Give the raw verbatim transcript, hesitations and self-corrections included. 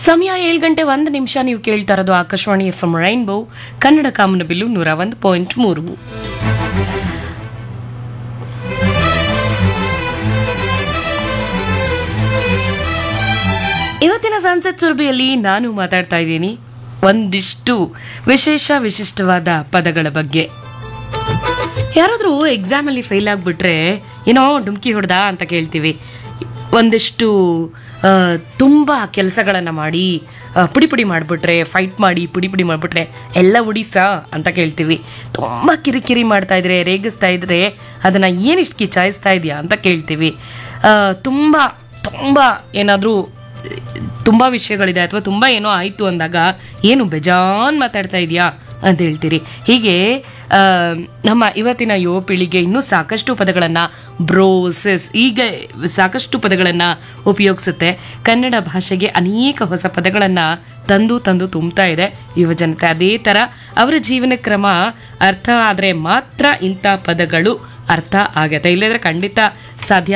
ಸಮಯ ಏಳು ಗಂಟೆ ಒಂದು ನಿಮಿಷ. ನೀವು ಕೇಳ್ತಾ ಇರೋದು Akashvani F M rainbow Kannada ಕಾಮನಬಿಲ್ಲು ನೂರ ಒಂದು ಪಾಯಿಂಟ್ ಮೂರು. ಇವತ್ತಿನ ಸಂಸತ್ ಸುರಭಿಯಲ್ಲಿ ನಾನು ಮಾತಾಡ್ತಾ ಇದ್ದೀನಿ ಒಂದಿಷ್ಟು ವಿಶೇಷ ವಿಶಿಷ್ಟವಾದ ಪದಗಳ ಬಗ್ಗೆ. ಯಾರಾದ್ರೂ ಎಕ್ಸಾಮ್ ಅಲ್ಲಿ ಫೇಲ್ ಆಗ್ಬಿಟ್ರೆ ಏನೋ ಡುಮ್ಕಿ ಹೊಡೆದ ಅಂತ ಕೇಳ್ತೀವಿ. ಒಂದಿಷ್ಟು ಆ, ತುಂಬ ಕೆಲಸಗಳನ್ನು ಮಾಡಿ ಆ, ಪುಡಿ ಪುಡಿ ಮಾಡಿಬಿಟ್ರೆ, ಫೈಟ್ ಮಾಡಿ ಪುಡಿ ಪುಡಿ ಮಾಡಿಬಿಟ್ರೆ ಎಲ್ಲ ಉಡಿಸಾ ಅಂತ ಕೇಳ್ತೀವಿ. ತುಂಬ ಕಿರಿಕಿರಿ ಮಾಡ್ತಾ ಇದ್ರೆ, ರೇಗಿಸ್ತಾ ಇದ್ರೆ ಅದನ್ನು ಏನಿಷ್ಟು ಕಿಚಾಯಿಸ್ತಾ ಇದೆಯಾ ಅಂತ ಕೇಳ್ತೀವಿ. ಆ, ತುಂಬ ತುಂಬ ಏನಾದರೂ ತುಂಬ ವಿಷಯಗಳಿದೆ ಅಥವಾ ತುಂಬ ಏನೋ ಆಯಿತು ಅಂದಾಗ ಏನು ಬೇಜಾನ್ ಮಾತಾಡ್ತಾ ಇದೆಯಾ ಅಂತ ಹೇಳ್ತೀರಿ. ಹೀಗೆ ಆ, ನಮ್ಮ ಇವತ್ತಿನ ಯುವ ಪೀಳಿಗೆ ಇನ್ನೂ ಸಾಕಷ್ಟು ಪದಗಳನ್ನು ಬ್ರೋಸೆಸ್ ಈಗ ಸಾಕಷ್ಟು ಪದಗಳನ್ನು ಉಪಯೋಗಿಸುತ್ತೆ. ಕನ್ನಡ ಭಾಷೆಗೆ ಅನೇಕ ಹೊಸ ಪದಗಳನ್ನು ತಂದು ತಂದು ತುಂಬ್ತಾ ಇದೆ ಯುವ ಜನತೆ. ಅದೇ ಥರ ಅವರ ಜೀವನ ಕ್ರಮ ಅರ್ಥ ಆದರೆ ಮಾತ್ರ ಇಂಥ ಪದಗಳು ಅರ್ಥ ಆಗತ್ತೆ, ಇಲ್ಲದ್ರೆ ಖಂಡಿತ ಸಾಧ್ಯ